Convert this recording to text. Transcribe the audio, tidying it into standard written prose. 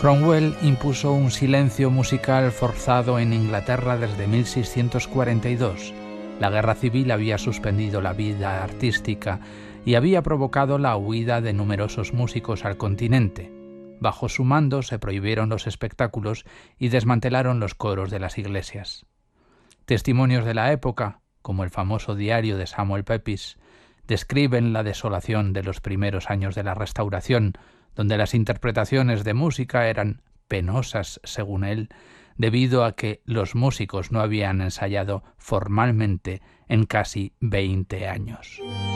Cromwell impuso un silencio musical forzado en Inglaterra desde 1642. La guerra civil había suspendido la vida artística y había provocado la huida de numerosos músicos al continente. Bajo su mando se prohibieron los espectáculos y desmantelaron los coros de las iglesias. Testimonios de la época, como el famoso diario de Samuel Pepys, describen la desolación de los primeros años de la Restauración, donde las interpretaciones de música eran penosas, según él, debido a que los músicos no habían ensayado formalmente en casi 20 años.